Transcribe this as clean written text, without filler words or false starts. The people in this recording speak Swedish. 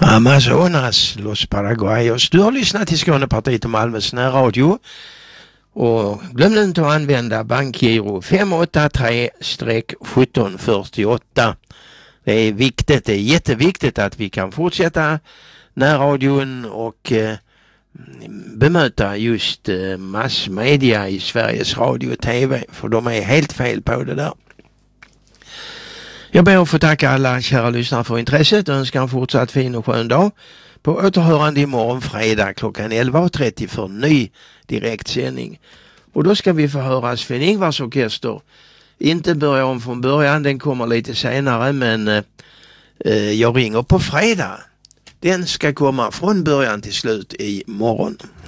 Amazonas, Los Paraguayos. Du har lyssnat till Skånepartiet och Malmös närradio. Och glöm inte att använda bankgiro 583-1748. Det är viktigt, det är jätteviktigt att vi kan fortsätta närradion och bemöta just massmedia i Sveriges radio och tv. För de är helt fel på det där. Jag ber att få tacka alla kära lyssnare för intresset och önskar en fortsatt fin och skön dag. På återhörande imorgon fredag klockan 11.30 för ny direktsändning. Och då ska vi få höra Sven-Ingvars orkester. Inte börja om från början, den kommer lite senare, men jag ringer på fredag. Den ska komma från början till slut i morgon.